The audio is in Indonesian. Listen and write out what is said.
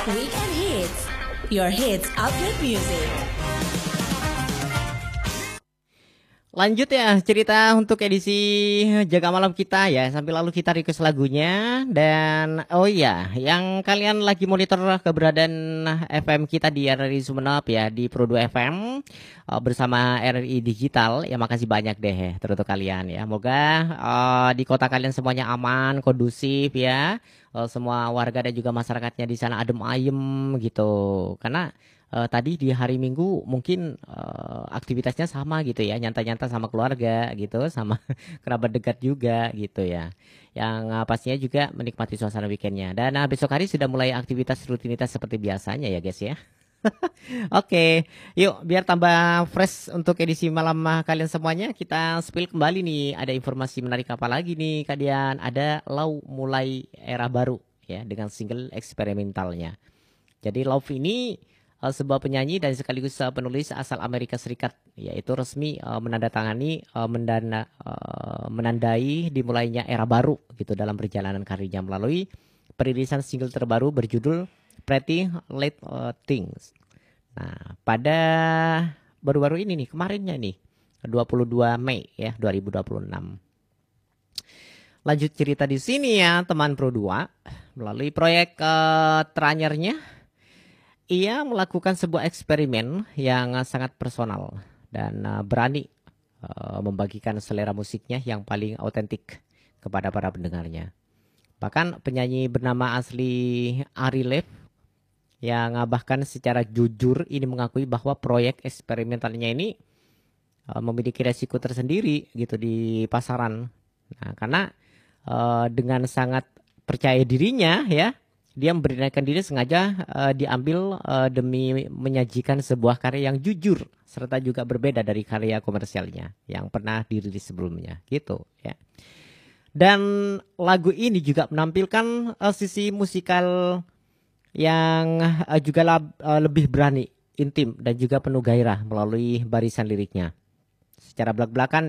Weekend Hits, your hits update music. Lanjut ya cerita untuk edisi Jaga Malam kita ya. Sambil lalu kita request lagunya. Dan oh iya, yang kalian lagi monitor keberadaan FM kita di RRI Sumeneb ya, di Pro 2 FM bersama RRI Digital. Ya makasih banyak deh untuk kalian ya. Moga di kota kalian semuanya aman, kondusif ya. Semua warga dan juga masyarakatnya di sana adem ayem gitu. Karena tadi di hari Minggu mungkin aktivitasnya sama gitu ya, nyantai-nyantai sama keluarga gitu, sama kerabat dekat juga gitu ya. Yang pastinya juga menikmati suasana weekendnya. Dan besok hari sudah mulai aktivitas rutinitas seperti biasanya ya guys ya. Oke, yuk biar tambah fresh untuk edisi malam kalian semuanya, kita spill kembali nih. Ada informasi menarik apa lagi nih kalian? Ada Lau mulai era baru ya dengan single eksperimentalnya. Jadi Love ini sebuah penyanyi dan sekaligus penulis asal Amerika Serikat, yaitu resmi menandatangani menandai dimulainya era baru gitu dalam perjalanan karirnya melalui perilisan single terbaru berjudul Pretty Little Things. Nah, pada baru-baru ini nih, kemarinnya nih, 22 Mei ya 2026. Lanjut cerita di sini ya teman Pro 2, melalui proyek terakhirnya ia melakukan sebuah eksperimen yang sangat personal dan berani membagikan selera musiknya yang paling autentik kepada para pendengarnya. Bahkan penyanyi bernama asli Ari Lev yang bahkan secara jujur ini mengakui bahwa proyek eksperimentalnya ini memiliki resiko tersendiri gitu di pasaran. Nah, karena dengan sangat percaya dirinya ya, dia memberanikan diri sengaja diambil demi menyajikan sebuah karya yang jujur serta juga berbeda dari karya komersialnya yang pernah dirilis sebelumnya gitu ya. Dan lagu ini juga menampilkan sisi musikal yang juga lebih berani, intim dan juga penuh gairah melalui barisan liriknya. Secara belak-belakan